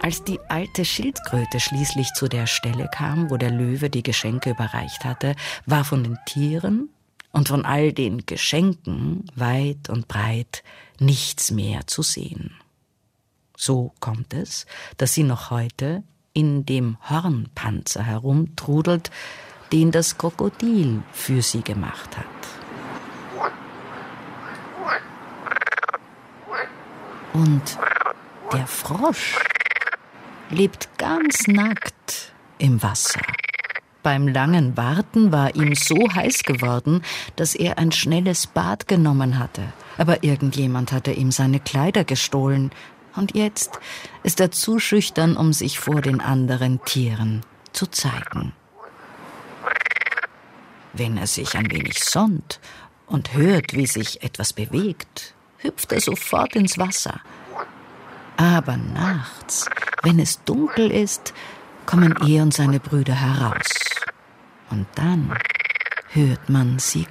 Als die alte Schildkröte schließlich zu der Stelle kam, wo der Löwe die Geschenke überreicht hatte, war von den Tieren und von all den Geschenken weit und breit nichts mehr zu sehen. So kommt es, dass sie noch heute in dem Hornpanzer herumtrudelt, den das Krokodil für sie gemacht hat. Und der Frosch lebt ganz nackt im Wasser. Beim langen Warten war ihm so heiß geworden, dass er ein schnelles Bad genommen hatte. Aber irgendjemand hatte ihm seine Kleider gestohlen. Und jetzt ist er zu schüchtern, um sich vor den anderen Tieren zu zeigen. Wenn er sich ein wenig sonnt und hört, wie sich etwas bewegt, hüpft er sofort ins Wasser. Aber nachts, wenn es dunkel ist, kommen er und seine Brüder heraus. Und dann hört man sie